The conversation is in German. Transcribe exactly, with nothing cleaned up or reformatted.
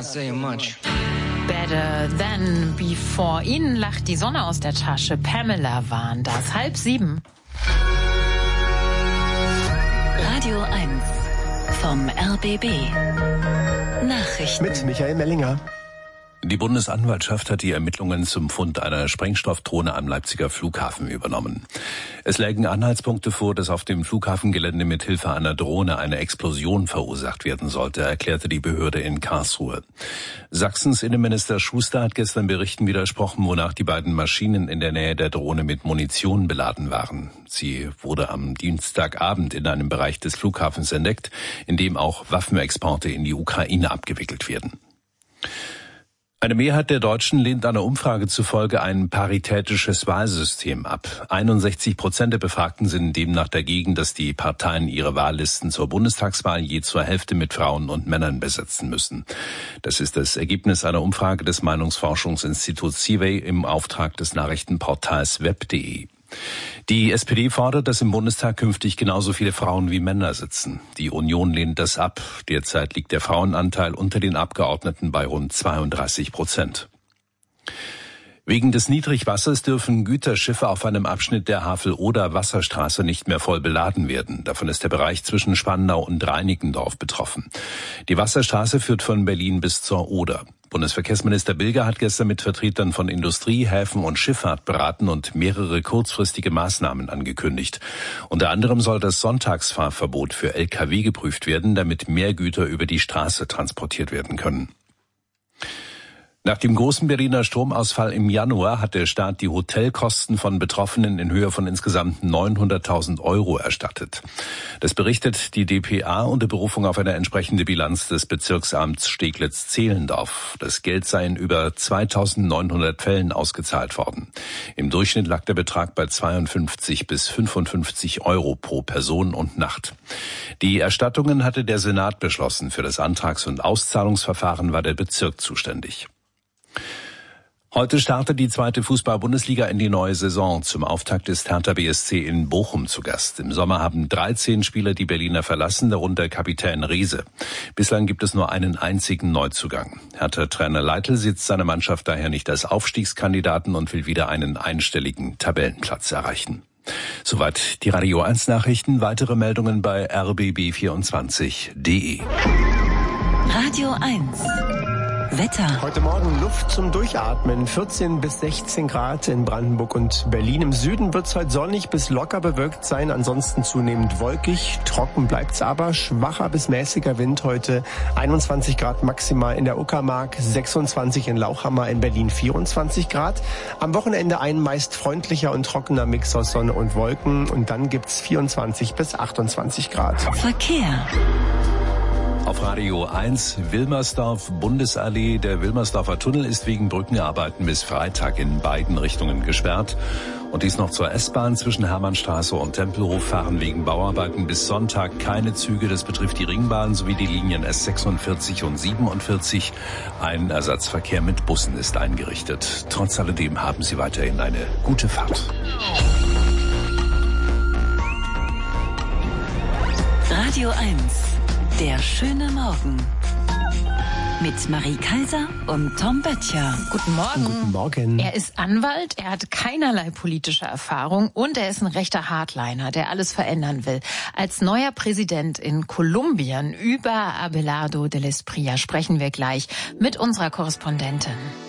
saying much. Better Than Before. Ihnen lacht die Sonne aus der Tasche. Pamela waren das. Halb sieben. Radio eins vom R B B. Nachrichten. Mit Michael Mellinger. Die Bundesanwaltschaft hat die Ermittlungen zum Fund einer Sprengstoffdrohne am Leipziger Flughafen übernommen. Es lägen Anhaltspunkte vor, dass auf dem Flughafengelände mit Hilfe einer Drohne eine Explosion verursacht werden sollte, erklärte die Behörde in Karlsruhe. Sachsens Innenminister Schuster hat gestern Berichten widersprochen, wonach die beiden Maschinen in der Nähe der Drohne mit Munition beladen waren. Sie wurde am Dienstagabend in einem Bereich des Flughafens entdeckt, in dem auch Waffenexporte in die Ukraine abgewickelt werden. Eine Mehrheit der Deutschen lehnt einer Umfrage zufolge ein paritätisches Wahlsystem ab. einundsechzig Prozent der Befragten sind demnach dagegen, dass die Parteien ihre Wahllisten zur Bundestagswahl je zur Hälfte mit Frauen und Männern besetzen müssen. Das ist das Ergebnis einer Umfrage des Meinungsforschungsinstituts Civey im Auftrag des Nachrichtenportals web punkt de. Die S P D fordert, dass im Bundestag künftig genauso viele Frauen wie Männer sitzen. Die Union lehnt das ab. Derzeit liegt der Frauenanteil unter den Abgeordneten bei rund zweiunddreißig Prozent. Wegen des Niedrigwassers dürfen Güterschiffe auf einem Abschnitt der Havel-Oder-Wasserstraße nicht mehr voll beladen werden. Davon ist der Bereich zwischen Spandau und Reinickendorf betroffen. Die Wasserstraße führt von Berlin bis zur Oder. Bundesverkehrsminister Bilger hat gestern mit Vertretern von Industrie, Häfen und Schifffahrt beraten und mehrere kurzfristige Maßnahmen angekündigt. Unter anderem soll das Sonntagsfahrverbot für L K W geprüft werden, damit mehr Güter über die Straße transportiert werden können. Nach dem großen Berliner Stromausfall im Januar hat der Staat die Hotelkosten von Betroffenen in Höhe von insgesamt neunhunderttausend Euro erstattet. Das berichtet die d p a unter Berufung auf eine entsprechende Bilanz des Bezirksamts Steglitz-Zehlendorf. Das Geld sei in über zweitausendneunhundert Fällen ausgezahlt worden. Im Durchschnitt lag der Betrag bei zweiundfünfzig bis fünfundfünfzig Euro pro Person und Nacht. Die Erstattungen hatte der Senat beschlossen. Für das Antrags- und Auszahlungsverfahren war der Bezirk zuständig. Heute startet die zweite Fußball-Bundesliga in die neue Saison. Zum Auftakt ist Hertha B S C in Bochum zu Gast. Im Sommer haben dreizehn Spieler die Berliner verlassen, darunter Kapitän Reese. Bislang gibt es nur einen einzigen Neuzugang. Hertha-Trainer Leitl sieht seine Mannschaft daher nicht als Aufstiegskandidaten und will wieder einen einstelligen Tabellenplatz erreichen. Soweit die Radio eins Nachrichten. Weitere Meldungen bei r b b vierundzwanzig punkt de. Radio eins. Wetter. Heute Morgen Luft zum Durchatmen, vierzehn bis sechzehn Grad in Brandenburg und Berlin. Im Süden wird es heute sonnig bis locker bewölkt sein, ansonsten zunehmend wolkig. Trocken bleibt's aber, schwacher bis mäßiger Wind heute. einundzwanzig Grad maximal in der Uckermark, sechsundzwanzig in Lauchhammer, in Berlin vierundzwanzig Grad. Am Wochenende ein meist freundlicher und trockener Mix aus Sonne und Wolken und dann gibt's vierundzwanzig bis achtundzwanzig Grad. Verkehr. Auf Radio eins Wilmersdorf, Bundesallee. Der Wilmersdorfer Tunnel ist wegen Brückenarbeiten bis Freitag in beiden Richtungen gesperrt. Und dies noch zur S-Bahn zwischen Hermannstraße und Tempelhof fahren wegen Bauarbeiten bis Sonntag keine Züge. Das betrifft die Ringbahn sowie die Linien S sechsundvierzig und siebenundvierzig. Ein Ersatzverkehr mit Bussen ist eingerichtet. Trotz alledem haben Sie weiterhin eine gute Fahrt. Radio eins. Der schöne Morgen. Mit Marie Kaiser und Tom Böttcher. Guten Morgen. Guten Morgen. Er ist Anwalt, er hat keinerlei politische Erfahrung und er ist ein rechter Hardliner, der alles verändern will. Als neuer Präsident in Kolumbien über Abelardo del Espria sprechen wir gleich mit unserer Korrespondentin.